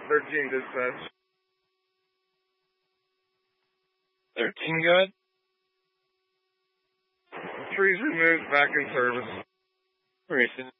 13 dispatch. 13 good? Trees removed, back in service. Recent.